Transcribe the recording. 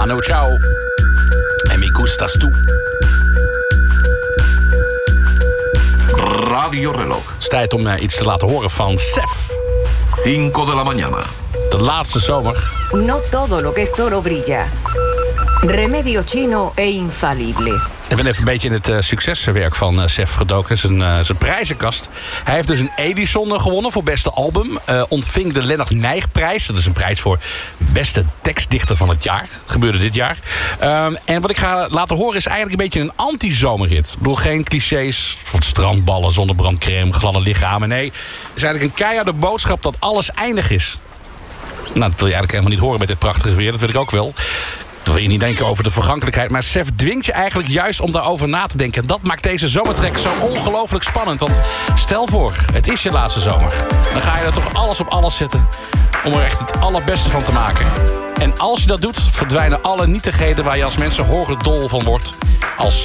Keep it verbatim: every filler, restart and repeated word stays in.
Manu Chao. En me gustas tú. Radio Reloj. Het is tijd om uh, iets te laten horen van Sef. cinco de la mañana. De laatste zomer. No todo lo que es oro brilla. Remedio chino e infalible. Ik ben even een beetje in het uh, succeswerk van uh, Sef gedoken. Zijn, uh, zijn prijzenkast. Hij heeft dus een Edison gewonnen voor beste album. Uh, ontving de Lennart Nijgprijs. Dat is een prijs voor beste tekstdichter van het jaar. Dat gebeurde dit jaar. Um, en wat ik ga laten horen is eigenlijk een beetje een anti-zomerhit. Ik bedoel, geen clichés van strandballen, zonnebrandcrème, gladde lichamen. Nee, het is eigenlijk een keiharde boodschap dat alles eindig is. Nou, dat wil je eigenlijk helemaal niet horen met dit prachtige weer. Dat wil ik ook wel. Dan wil je niet denken over de vergankelijkheid. Maar Sef dwingt je eigenlijk juist om daarover na te denken. En dat maakt deze zomertrek zo ongelooflijk spannend. Want stel voor, het is je laatste zomer. Dan ga je er toch alles op alles zetten. Om er echt het allerbeste van te maken. En als je dat doet, verdwijnen alle nietigheden waar je als mensen horendol van wordt. Als